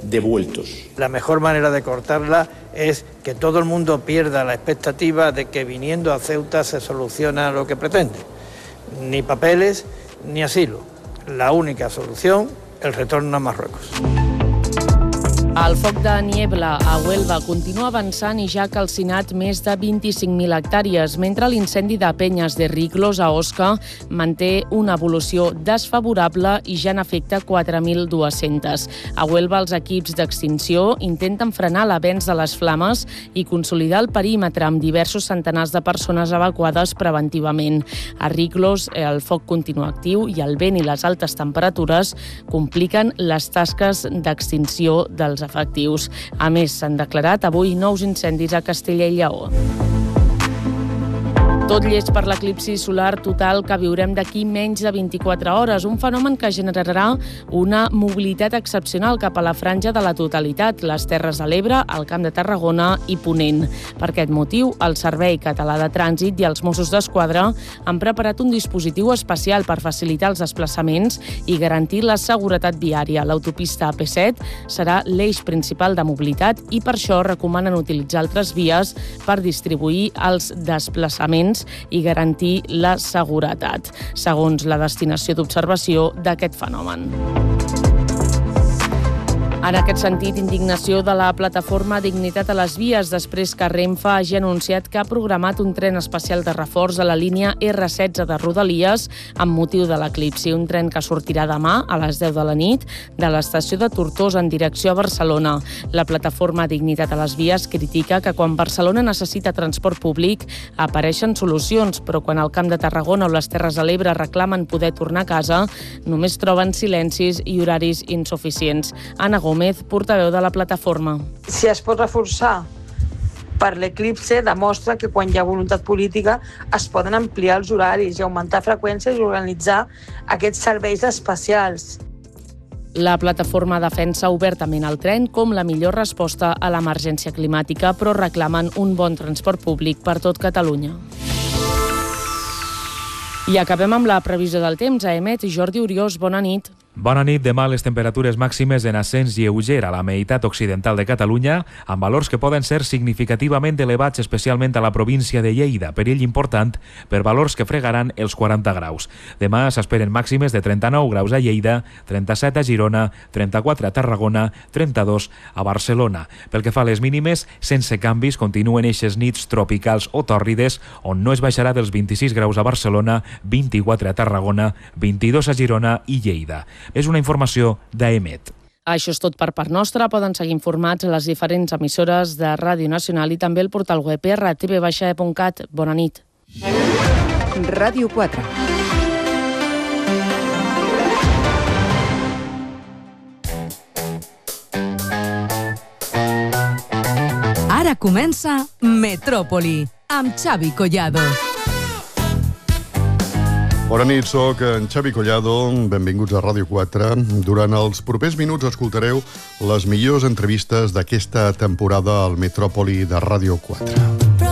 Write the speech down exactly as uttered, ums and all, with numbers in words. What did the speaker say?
devueltos. La mejor manera de cortarla es que todo el mundo pierda la expectativa de que viniendo a Ceuta se soluciona lo que pretende. Ni papeles ni asilo. La única solución, el retorno a Marruecos. El foc de Niebla a Huelva continua avançant i ja ha calcinat més de vint-i-cinc mil hectàrees, mentre l'incendi de Penyes de Riclos a Osca manté una evolució desfavorable i ja n'afecta quatre mil dues-centes. A Huelva, els equips d'extinció intenten frenar l'avenç de les flames i consolidar el perímetre amb diversos centenars de persones evacuades preventivament. A Riclos, el foc continua actiu i el vent i les altes temperatures compliquen les tasques d'extinció dels efectius. A més, s'han declarat avui nous incendis a Castella i Lleó. Tot llest per l'eclipsi solar total que viurem d'aquí menys de vint-i-quatre hores, un fenomen que generarà una mobilitat excepcional cap a la franja de la totalitat, les Terres de l'Ebre, el Camp de Tarragona i Ponent. Per aquest motiu, el Servei Català de Trànsit i els Mossos d'Esquadra han preparat un dispositiu especial per facilitar els desplaçaments i garantir la seguretat viària. L'autopista A P set serà l'eix principal de mobilitat i per això recomanen utilitzar altres vies per distribuir els desplaçaments i garantir la seguretat, segons la destinació d'observació d'aquest fenomen. En aquest sentit, indignació de la plataforma Dignitat a les Vies, després que Renfe hagi anunciat que ha programat un tren especial de reforç a la línia erre setze de Rodalies amb motiu de l'eclipsi, un tren que sortirà demà a les deu de la nit de l'estació de Tortosa en direcció a Barcelona. La plataforma Dignitat a les Vies critica que quan Barcelona necessita transport públic apareixen solucions, però quan el Camp de Tarragona o les Terres de l'Ebre reclamen poder tornar a casa, només troben silencis i horaris insuficients. Anna Gómez, portaveu de la plataforma. Si es pot reforçar per l'eclipse, demostra que quan hi ha voluntat política es poden ampliar els horaris i augmentar freqüències i organitzar aquests serveis especials. La plataforma defensa obertament el tren com la millor resposta a l'emergència climàtica, però reclamen un bon transport públic per tot Catalunya. I acabem amb la previsió del temps. A Emet, Jordi Oriós, bona nit. Bona nit. Demà les temperatures màximes en ascens lleuger a la meitat occidental de Catalunya, amb valors que poden ser significativament elevats, especialment a la província de Lleida, perill important per valors que fregaran els quaranta graus. Demà s'esperen màximes de trenta-nou graus a Lleida, trenta-set a Girona, trenta-quatre a Tarragona, trenta-dos a Barcelona. Pel que fa a les mínimes, sense canvis, continuen eixes nits tropicals o tòrrides, on no es baixarà dels vint-i-sis graus a Barcelona, vint-i-quatre a Tarragona, vint-i-dos a Girona i Lleida. És una informació d'Emet. Això és tot per part nostra. Poden seguir informats a les diferents emissores de Ràdio Nacional i també el portal web erre te ve baixa e punt cat. Bona nit. Ràdio quatre. Ara comença Metròpoli amb Xavi Collado. Bona nit, soc en Xavi Collado, benvinguts a Ràdio quatre. Durant els propers minuts escoltareu les millors entrevistes d'aquesta temporada al Metròpoli de Ràdio quatre.